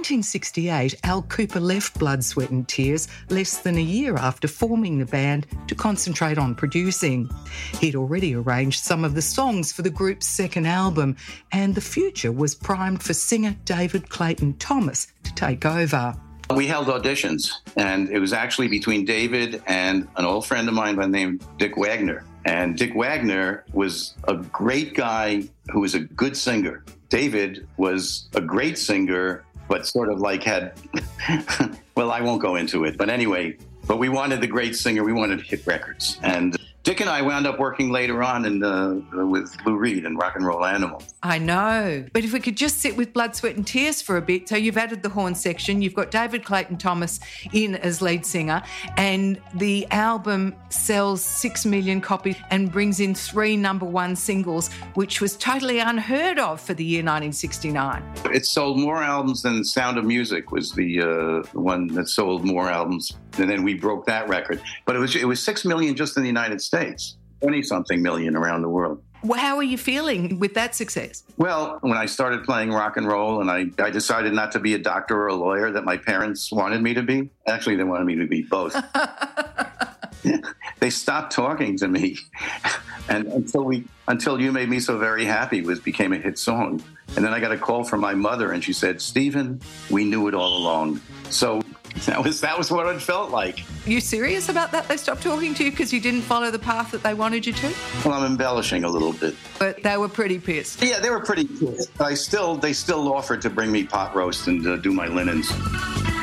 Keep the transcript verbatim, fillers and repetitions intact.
nineteen sixty-eight, Al Cooper left Blood, Sweat and Tears less than a year after forming the band to concentrate on producing. He'd already arranged some of the songs for the group's second album, and the future was primed for singer David Clayton Thomas to take over. We held auditions, and it was actually between David and an old friend of mine by the name Dick Wagner. And Dick Wagner was a great guy who was a good singer. David was a great singer, but sort of like had, well, I won't go into it. But anyway, but we wanted the great singer. We wanted hit records. And Dick and I wound up working later on in, uh, with Lou Reed and Rock and Roll Animal. I know. But if we could just sit with Blood, Sweat and Tears for a bit. So you've added the horn section. You've got David Clayton Thomas in as lead singer. And the album sells six million copies and brings in three number one singles, which was totally unheard of for the year nineteen sixty-nine. It sold more albums than Sound of Music was the uh, one that sold more albums. And then we broke that record. But it was it was six million just in the United States, twenty-something million around the world. Well, how are you feeling with that success? Well, when I started playing rock and roll and I, I decided not to be a doctor or a lawyer that my parents wanted me to be. Actually, they wanted me to be both. They stopped talking to me. And until we, until You Made Me So Very Happy was became a hit song. And then I got a call from my mother and she said, Stephen, we knew it all along. So that was that was what it felt like. Are you serious about that? They stopped talking to you because you didn't follow the path that they wanted you to? Well, I'm embellishing a little bit. But they were pretty pissed. Yeah, they were pretty pissed. I still, they still offered to bring me pot roast and uh, do my linens.